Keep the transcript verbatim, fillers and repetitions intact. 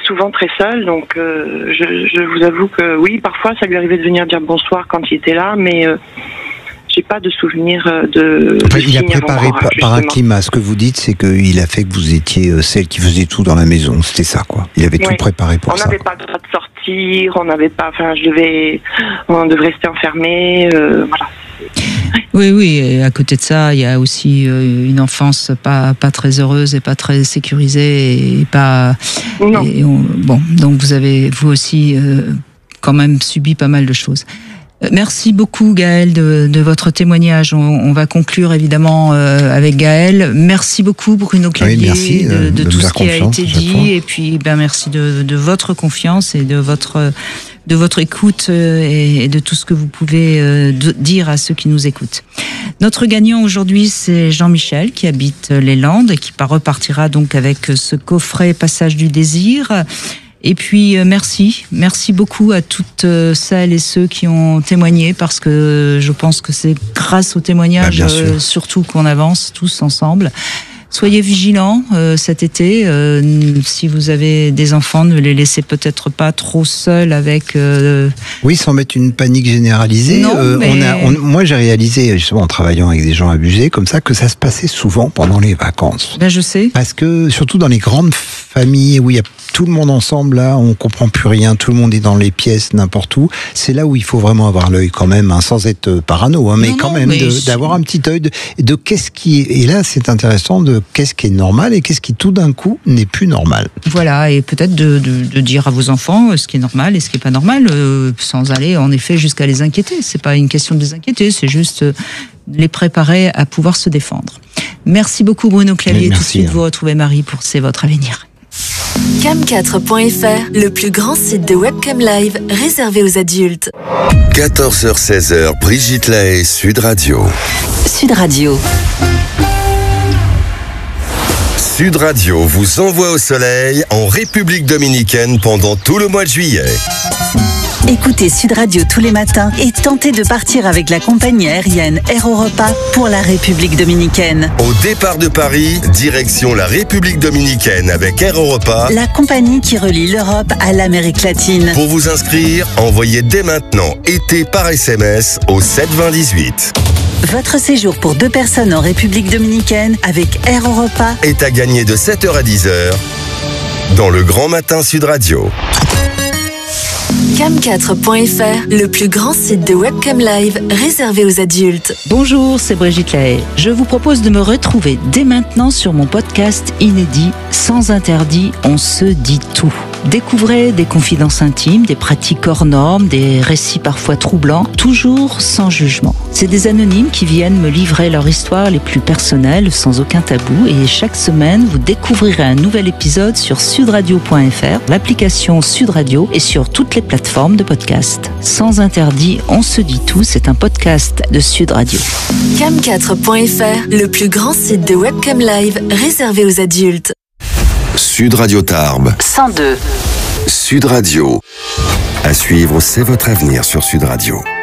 souvent très seul, donc euh, je, je vous avoue que oui, parfois ça lui arrivait de venir dire bonsoir quand il était là, mais euh, j'ai pas de souvenir de. Enfin, de il a préparé par, par un climat. Ce que vous dites, c'est qu'il a fait que vous étiez celle qui faisait tout dans la maison. C'était ça, quoi. Il avait oui. tout préparé pour on ça. On n'avait pas le droit de sortir, on n'avait pas. Enfin, je devais, on devait rester enfermé. Euh, voilà. Oui, oui, et à côté de ça, il y a aussi une enfance pas, pas très heureuse et pas très sécurisée et pas... Non. Et on, bon, donc vous avez, vous aussi, euh, quand même subi pas mal de choses. Merci beaucoup Gaëlle de, de votre témoignage. On, on va conclure évidemment euh, avec Gaëlle. Merci beaucoup Bruno Clavier oui, merci, de, de, de tout ce qui a été dit. Et puis ben, merci de, de votre confiance et de votre... de votre écoute et de tout ce que vous pouvez dire à ceux qui nous écoutent. Notre gagnant aujourd'hui, c'est Jean-Michel qui habite les Landes et qui repartira donc avec ce coffret Passage du désir. Et puis merci, merci beaucoup à toutes celles et ceux qui ont témoigné parce que je pense que c'est grâce au témoignage bah, surtout qu'on avance tous ensemble. Soyez vigilants euh, cet été. Euh, si vous avez des enfants, ne les laissez peut-être pas trop seuls avec. Euh... Oui, sans mettre une panique généralisée. Non, euh, mais... on a, on, moi, j'ai réalisé justement en travaillant avec des gens abusés comme ça que ça se passait souvent pendant les vacances. Ben je sais. Parce que surtout dans les grandes familles où il y a tout le monde ensemble là, on comprend plus rien, tout le monde est dans les pièces, n'importe où. C'est là où il faut vraiment avoir l'œil quand même, hein, sans être parano, hein, mais non, quand non, même mais de, je... d'avoir un petit œil de, de qu'est-ce qui est. Et là, c'est intéressant de qu'est-ce qui est normal et qu'est-ce qui tout d'un coup n'est plus normal. Voilà, et peut-être de, de, de dire à vos enfants ce qui est normal et ce qui est pas normal, euh, sans aller en effet jusqu'à les inquiéter. C'est pas une question de les inquiéter, c'est juste euh, les préparer à pouvoir se défendre. Merci beaucoup Bruno Clavier. Tout de suite, hein. Vous retrouvez Marie pour C'est votre avenir. cam quatre point f r, le plus grand site de webcam live réservé aux adultes. quatorze heures seize, Brigitte Lahaie, Sud Radio. Sud Radio. Sud Radio vous envoie au soleil en République dominicaine pendant tout le mois de juillet. Écoutez Sud Radio tous les matins et tentez de partir avec la compagnie aérienne Air Europa pour la République dominicaine. Au départ de Paris, direction la République dominicaine avec Air Europa, la compagnie qui relie l'Europe à l'Amérique latine. Pour vous inscrire, envoyez dès maintenant été par S M S au sept vingt dix-huit. Votre séjour pour deux personnes en République dominicaine avec Air Europa est à gagner de sept heures à dix heures dans le Grand Matin Sud Radio. cam quatre point f r, le plus grand site de webcam live réservé aux adultes. Bonjour, c'est Brigitte Lahaie. Je vous propose de me retrouver dès maintenant sur mon podcast inédit Sans interdit, on se dit tout. Découvrez des confidences intimes, des pratiques hors normes, des récits parfois troublants, toujours sans jugement. C'est des anonymes qui viennent me livrer leur histoire les plus personnelles, sans aucun tabou. Et chaque semaine, vous découvrirez un nouvel épisode sur sudradio point f r, l'application Sud Radio et sur toutes les plateformes de podcast. Sans interdit, on se dit tout, c'est un podcast de Sud Radio. cam quatre point f r, le plus grand site de webcam live réservé aux adultes. Sud Radio Tarbes cent deux. Sud Radio. À suivre, c'est votre avenir sur Sud Radio.